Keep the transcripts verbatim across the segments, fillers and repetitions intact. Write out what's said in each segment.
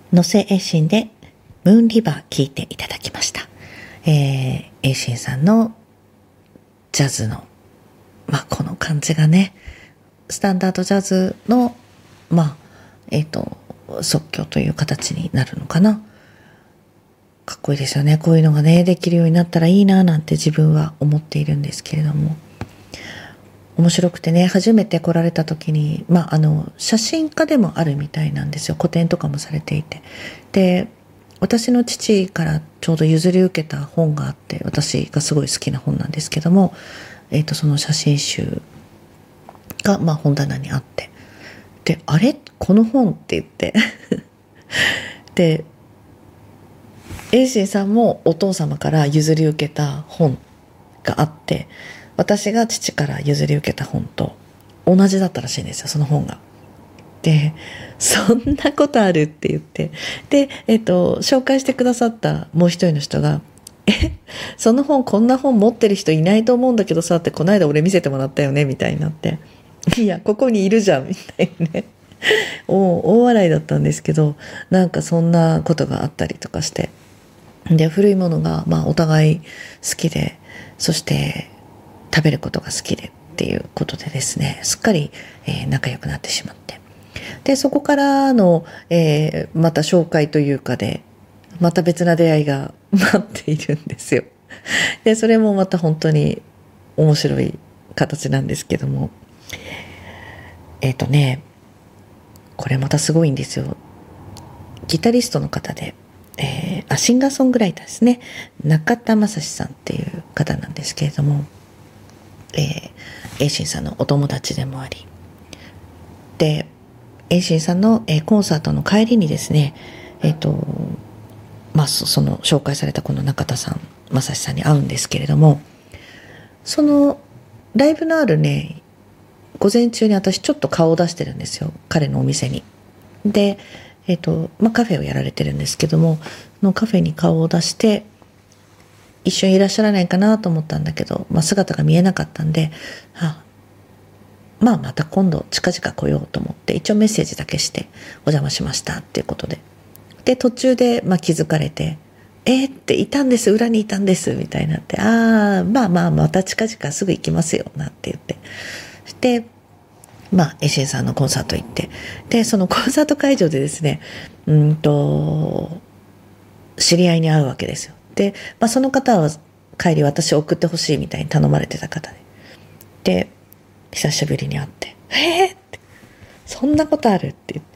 野瀬栄心でムーンリバー聴いていただきました。えー、栄心さんのジャズの、まあ、この感じがね、スタンダードジャズの、まあ、えっと、即興という形になるのかな。かっこいいですよね。こういうのがね、できるようになったらいいななんて自分は思っているんですけれども。面白くてね、初めて来られた時に、まあ、あの、写真家でもあるみたいなんですよ。個展とかもされていて。で、私の父からちょうど譲り受けた本があって、私がすごい好きな本なんですけども、えっと、その写真集が、まあ、本棚にあって。で、あれこの本って言って。で、栄心さんもお父様から譲り受けた本があって、私が父から譲り受けた本と同じだったらしいんですよ、その本が。で、そんなことあるって言って。で、えっと、紹介してくださったもう一人の人が、え、その本、こんな本持ってる人いないと思うんだけどさって、この間俺見せてもらったよね、みたいになって。いや、ここにいるじゃん、みたいにね。お大笑いだったんですけど、なんかそんなことがあったりとかして。で、古いものが、まあ、お互い好きで、そして、食べることが好きでっていうことでですね、すっかり、えー、仲良くなってしまって。で、そこからの、えー、また紹介というかで、また別な出会いが待っているんですよ。で、それもまた本当に面白い形なんですけども。えっとね、これまたすごいんですよ。ギタリストの方で、えー、あ、シンガーソングライターですね。中田正史さんっていう方なんですけれども、えー、栄心さんのお友達でもあり、で、栄心さんの、えー、コンサートの帰りにですね、えっと、まあ、そ、その紹介されたこの中田さん、正史さんに会うんですけれども、そのライブのあるね、午前中に私ちょっと顔を出してるんですよ、彼のお店に。で、えっと、まあ、カフェをやられてるんですけども、そのカフェに顔を出して、一緒にいらっしゃらないかなと思ったんだけど、まあ、姿が見えなかったんで、あ、まあまた今度近々来ようと思って、一応メッセージだけしてお邪魔しましたっていうことで。で、途中でまあ気づかれて、えー、っていたんです、裏にいたんです、みたいになって、ああ、まあまあまた近々すぐ行きますよ、なんて言って。そして、まあ、エシンさんのコンサート行って、で、そのコンサート会場でですね、うんと、知り合いに会うわけですよ。で、まあその方は帰り私を送ってほしいみたいに頼まれてた方で。で、久しぶりに会って、えーって、そんなことあるって言って。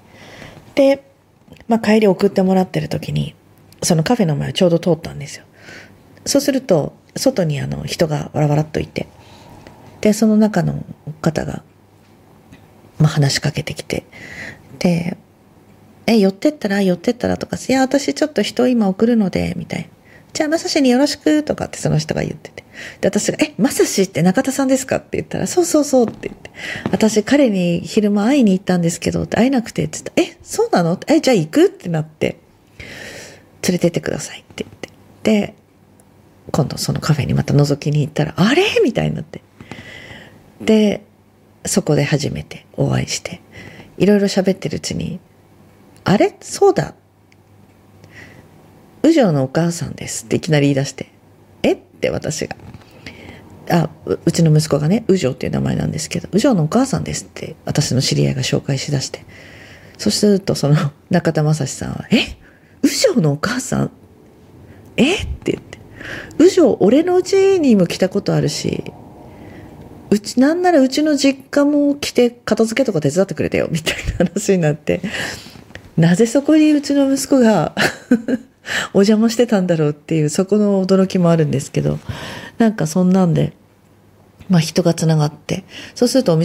で、まあ帰り送ってもらってる時に、そのカフェの前をちょうど通ったんですよ。そうすると、外にあの人がわらわらっといて、で、その中の方が、まあ話しかけてきて、で、え、寄ってったら寄ってったらとか、いや、私ちょっと人今送るので、みたいな。じゃあ、まさしによろしくとかってその人が言ってて。で、私が、え、まさしって中田さんですかって言ったら、そうそうそうって言って。私、彼に昼間会いに行ったんですけど、会えなくてって言ったら、え、そうなのえ、じゃあ行くってなって、連れてってくださいって言って。で、今度そのカフェにまた覗きに行ったら、あれみたいになって。で、そこで初めてお会いして、いろいろ喋ってるうちに、あれそうだ。宇城のお母さんですっていきなり言い出して、えって私が。あ、う、うちの息子がね、宇城っていう名前なんですけど、宇城のお母さんですって私の知り合いが紹介しだして。そうするとその中田正史さんは、え宇城のお母さんえって言って。宇城、俺の家にも来たことあるし、うち、なんならうちの実家も来て片付けとか手伝ってくれたよ、みたいな話になって、なぜそこにうちの息子がお邪魔してたんだろうっていう、そこの驚きもあるんですけど、なんかそんなんで、まあ人がつながって、そうするとお店